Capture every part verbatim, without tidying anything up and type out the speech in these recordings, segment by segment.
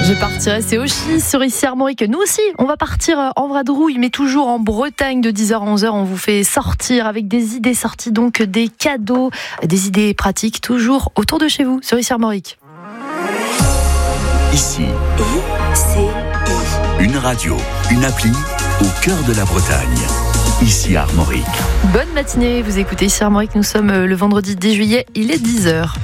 Je partirai, c'est Oshi sur ici Armorique. Nous aussi, on va partir en vadrouille, mais toujours en Bretagne de dix heures à onze heures. On vous fait sortir avec des idées sorties, donc des cadeaux, des idées pratiques, toujours autour de chez vous sur ici Armorique. Ici, I C I. Une radio, une appli au cœur de la Bretagne. Ici Armorique. Bonne matinée, vous écoutez ici Armorique. Nous sommes le vendredi dix juillet, il est dix heures.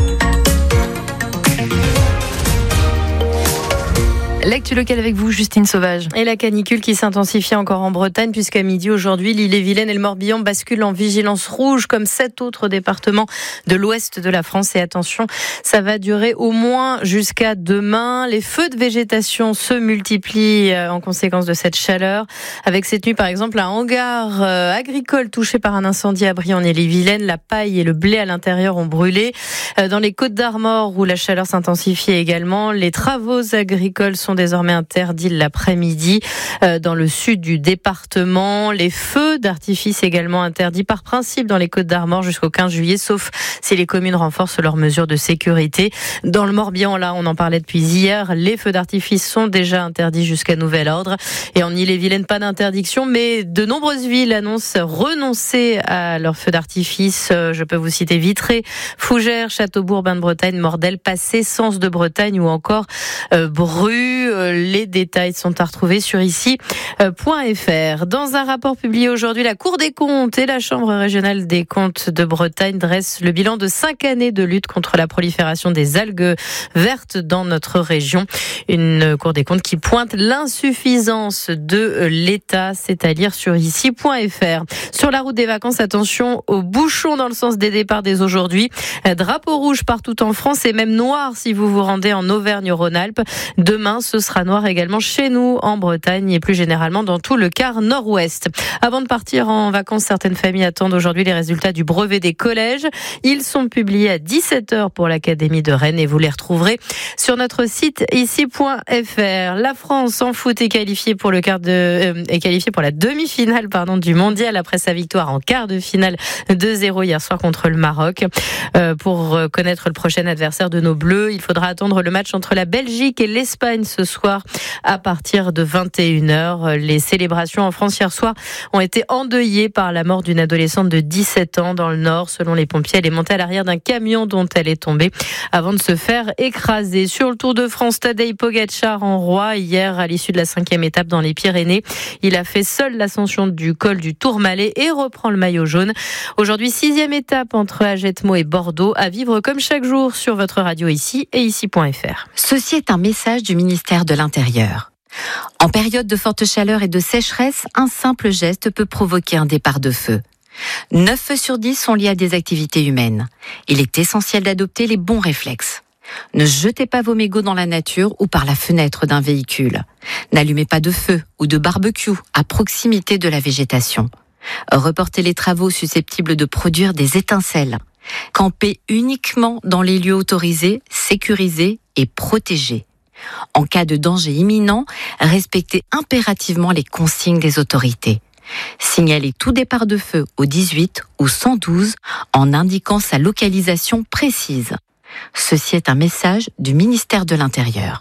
L'actu locale avec vous, Justine Sauvage. Et la canicule qui s'intensifie encore en Bretagne, puisqu'à midi aujourd'hui, l'Ille-et-Vilaine et le Morbihan basculent en vigilance rouge, comme sept autres départements de l'ouest de la France. Et attention, ça va durer au moins jusqu'à demain. Les feux de végétation se multiplient en conséquence de cette chaleur. Avec cette nuit, par exemple, un hangar agricole touché par un incendie à Brie en Ille-et-Vilaine. La paille et le blé à l'intérieur ont brûlé. Dans les Côtes-d'Armor, où la chaleur s'intensifie également, les travaux agricoles sont désormais interdits l'après-midi. Dans le sud du département, les feux d'artifice également interdits par principe dans les Côtes-d'Armor jusqu'au quinze juillet, sauf si les communes renforcent leurs mesures de sécurité. Dans le Morbihan, là, on en parlait depuis hier, les feux d'artifice sont déjà interdits jusqu'à nouvel ordre. Et en Ille-et-Vilaine, pas d'interdiction, mais de nombreuses villes annoncent renoncer à leurs feux d'artifice. Je peux vous citer Vitré, Fougères, Châteaubourg, Bain-de-Bretagne, Mordel, Passé, Sens de Bretagne ou encore euh, Bru. Les détails sont à retrouver sur ici point f r. Dans un rapport publié aujourd'hui, la Cour des comptes et la Chambre régionale des comptes de Bretagne dressent le bilan de cinq années de lutte contre la prolifération des algues vertes dans notre région. Une Cour des comptes qui pointe l'insuffisance de l'État, c'est à lire sur ici point f r. Sur la route des vacances, attention aux bouchons dans le sens des départs dès aujourd'hui. Drapeau rouge partout en France et même noir si vous vous rendez en Auvergne-Rhône-Alpes. Demain, ce sera noir également chez nous en Bretagne et plus généralement dans tout le quart nord-ouest. Avant de partir en vacances, certaines familles attendent aujourd'hui les résultats du brevet des collèges. Ils sont publiés à dix-sept heures pour l'Académie de Rennes et vous les retrouverez sur notre site ici point f r. La France en foot est qualifiée pour le quart de euh, est qualifiée pour la demi-finale pardon du mondial après sa victoire en quart de finale deux zéro hier soir contre le Maroc. Euh, pour connaître le prochain adversaire de nos Bleus, il faudra attendre le match entre la Belgique et l'Espagne ce soir à partir de vingt et une heures. Les célébrations en France hier soir ont été endeuillées par la mort d'une adolescente de dix-sept ans dans le Nord. Selon les pompiers, elle est montée à l'arrière d'un camion dont elle est tombée avant de se faire écraser. Sur le Tour de France, Tadej Pogačar en roi hier à l'issue de la cinquième étape dans les Pyrénées. Il a fait seul l'ascension du col du Tourmalet et reprend le maillot jaune. Aujourd'hui, sixième étape entre Agetmo et Bordeaux à vivre comme chaque jour sur votre radio ici et ici point f r. Ceci est un message du ministère de l'Intérieur. En période de forte chaleur et de sécheresse, un simple geste peut provoquer un départ de feu. neuf feux sur dix sont liés à des activités humaines. Il est essentiel d'adopter les bons réflexes. Ne jetez pas vos mégots dans la nature ou par la fenêtre d'un véhicule. N'allumez pas de feu ou de barbecue à proximité de la végétation. Reportez les travaux susceptibles de produire des étincelles. Campez uniquement dans les lieux autorisés, sécurisés et protégés. En cas de danger imminent, respectez impérativement les consignes des autorités. Signalez tout départ de feu au dix-huit ou cent douze en indiquant sa localisation précise. Ceci est un message du ministère de l'Intérieur.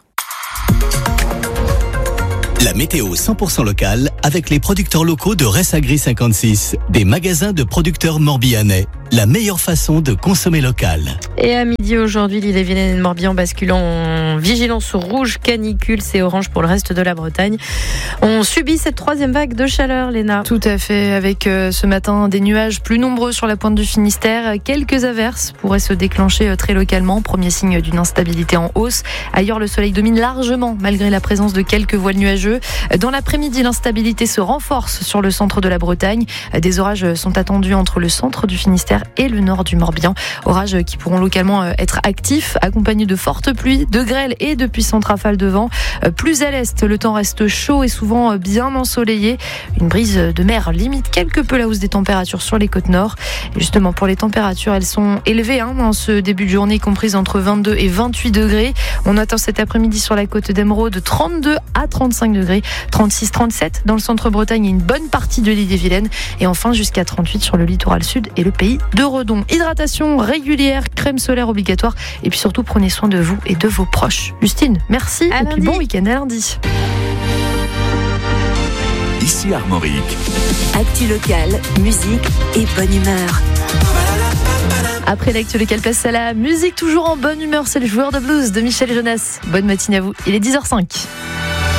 La météo cent pour cent locale avec les producteurs locaux de Ressagri cinquante-six, des magasins de producteurs morbihanais. La meilleure façon de consommer local. Et à midi aujourd'hui, l'Ille-et-Vilaine et le Morbihan basculant en vigilance rouge canicule, c'est orange pour le reste de la Bretagne. On subit cette troisième vague de chaleur, Léna. Tout à fait, avec euh, ce matin des nuages plus nombreux sur la pointe du Finistère. Quelques averses pourraient se déclencher euh, très localement, premier signe d'une instabilité en hausse. Ailleurs, le soleil domine largement malgré la présence de quelques voiles nuageux. Dans l'après-midi, l'instabilité se renforce sur le centre de la Bretagne. Des orages sont attendus entre le centre du Finistère et le nord du Morbihan. Orages qui pourront localement être actifs, accompagnés de fortes pluies, de grêles et de puissantes rafales de vent. Plus à l'est, le temps reste chaud et souvent bien ensoleillé. Une brise de mer limite quelque peu la hausse des températures sur les côtes nord. Et justement, pour les températures, elles sont élevées hein, en ce début de journée, comprises entre vingt-deux et vingt-huit degrés. On attend cet après-midi sur la côte d'Émeraude trente-deux à trente-cinq degrés, trente-six trente-sept dans le centre-Bretagne et une bonne partie de l'Ille-et-Vilaine. Et enfin jusqu'à trente-huit sur le littoral sud et le pays de Redon. Hydratation régulière, crème solaire obligatoire et puis surtout prenez soin de vous et de vos proches. Justine, merci à et lundi. puis bon week-end à lundi. Ici Armorique. Actu locale, musique et bonne humeur. Après l'actu locale, place à la musique toujours en bonne humeur. C'est le joueur de blues de Michel Jonas. Bonne matinée à vous. Il est dix heures zéro cinq.